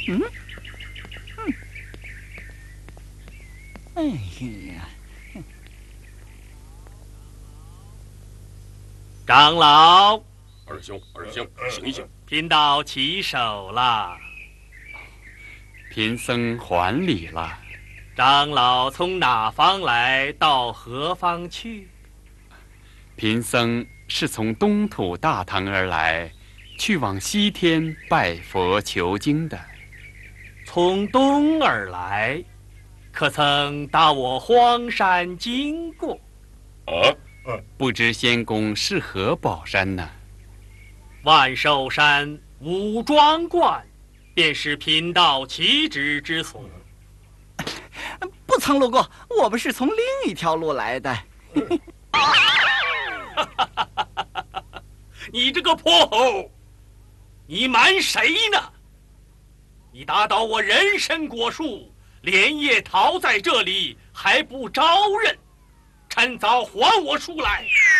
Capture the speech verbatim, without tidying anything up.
嗯嗯，哎呀， 长老， 二兄，二兄，醒一醒！ 贫道起手了。 贫僧还礼了。 长老从哪方来，到何方去？ 贫僧是从东土大唐而来，去往西天拜佛求经的。 从东而来，可曾到我荒山经过？ 啊， 不知仙公是何宝山呢？ 万寿山五庄观，便是贫道起止之所。 不曾路过，我们是从另一条路来的。 你这个泼猴，你瞒谁呢？你打倒我人参果树，连夜逃在这里，还不招认？趁早还我书来！